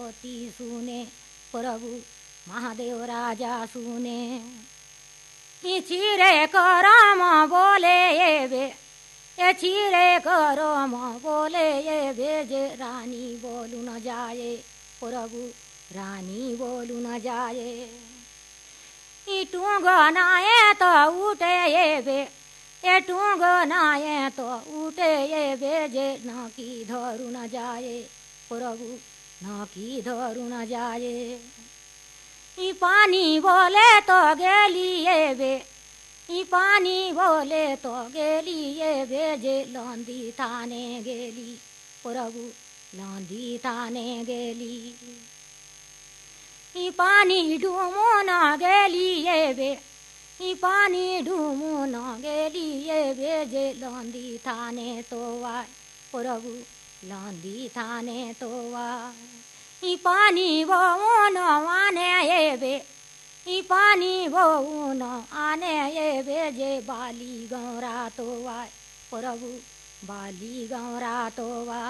पोती सुने प्रभु महादेव राजा सुने। चिरे करम बोले बे ये चिरे करम बोले ये बेजे रानी बोलू न जाए प्रभु रानी बोलू न जाए। टूंग नाये तो उठे ये बे ये टूंग नाये तो उठे ये बेजे न की धरू न जाए प्रभु न की धरू न जाए। पानी बोले तो गेली ये बे पानी बोले तो गेली ये बेजे लौंदी थाने गेली प्रभु लौंदी थाने गेली। पानी डूमो न गेली ये बे पानी डूमो न गेली ये बेजे लौंदी थाने तो वाय प्रभु लौंदी थाने तो वाय। पानी वो न आने ये बे पानी वो न आने ये बेजे बाली गौरा तो वाय प्रभु बाली गौरा तो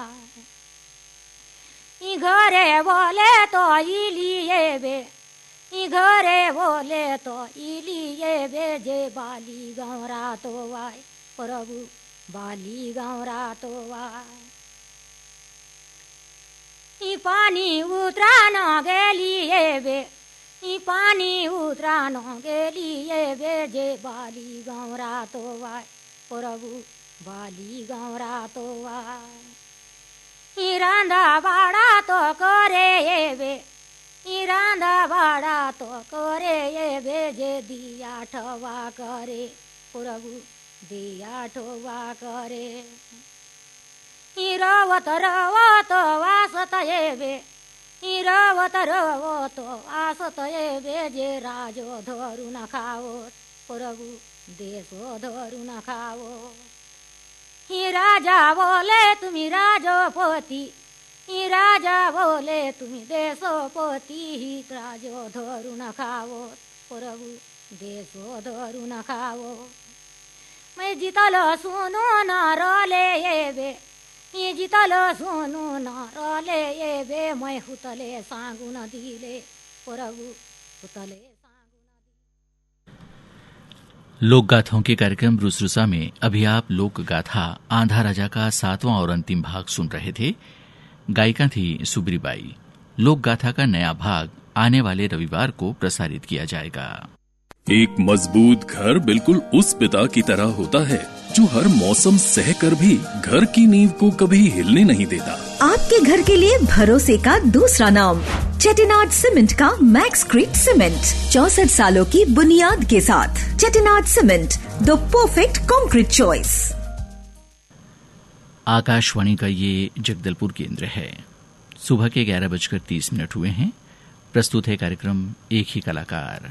वाय। घरे बोले तो इलिए बे घरे बोले तो इलिए बेजे बाली गौरा तो वाय प्रभु बाली गौरा तो वाय। पानी उतरा न गेली ये बे पानी उतरा न गेली ये बेजे बाली गौरा तो वाय प्रभु बाली गौरा तो वाय। रांधा बाड़ा तो करे ये बे रांधा बाड़ा तो करे ये बेजे दिया ठवा करे प्रभु दिया ठवा करे। रवत रवत वासत ये बे रवत रवत वासत ये बेजे राजो धरू न खाओ प्रभु देशो धरू न खाओ। राजा बोले तुम्ही राजोपती राजा बोले तुम्ही देशोपती राजो धरू न खाओ प्रभु देशो धरू न खाओ। मैं जितल सुनो न रोले ये बे जितल सुनो न रोले ये बे मैं हुतले सांगू न दिले प्रभु हुतले। लोक गाथाओं के कार्यक्रम रुसरुसा में अभी आप लोक गाथा आंधा राजा का 7वां और अंतिम भाग सुन रहे थे। गायिका थी सुब्रीबाई। लोक गाथा का नया भाग आने वाले रविवार को प्रसारित किया जाएगा। एक मजबूत घर बिल्कुल उस पिता की तरह होता है जो हर मौसम सहकर भी घर की नींव को कभी हिलने नहीं देता। आपके घर के लिए भरोसे का दूसरा नाम चेटिनाड सीमेंट का मैक्सक्रीट सीमेंट 64 सालों की बुनियाद के साथ। Chettinad cement the perfect concrete choice. Akashvani का ये जगदलपुर केंद्र है। सुबह के 11:30 हुए हैं। प्रस्तुत है कार्यक्रम एक ही कलाकार।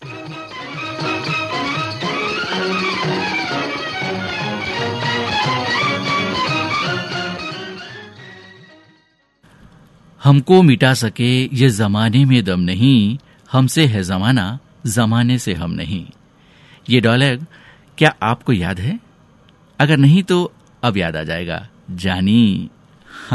हमको मिटा सके ये जमाने में दम नहीं, हमसे है जमाना, जमाने से हम नहीं। ये डायलॉग क्या आपको याद है? अगर नहीं तो अब याद आ जाएगा। जानी